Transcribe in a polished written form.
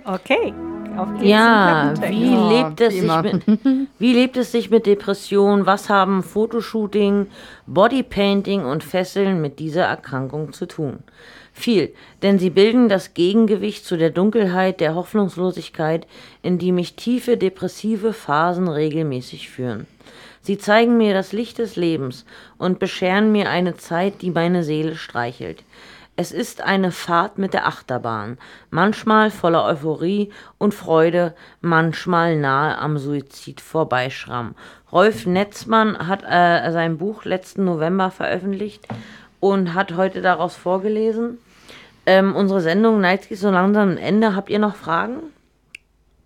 Okay, auf geht's Ja, zum wie Klappentext. lebt es sich prima. wie lebt es sich mit Depression? Was haben Fotoshooting, Bodypainting und Fesseln mit dieser Erkrankung zu tun? Viel, denn sie bilden das Gegengewicht zu der Dunkelheit, der Hoffnungslosigkeit, in die mich tiefe depressive Phasen regelmäßig führen. Sie zeigen mir das Licht des Lebens und bescheren mir eine Zeit, die meine Seele streichelt. Es ist eine Fahrt mit der Achterbahn, manchmal voller Euphorie und Freude, manchmal nahe am Suizid vorbeischramm. Rolf Netzmann hat sein Buch letzten November veröffentlicht und hat heute daraus vorgelesen. Unsere Sendung neigt sich so langsam am Ende. Habt ihr noch Fragen?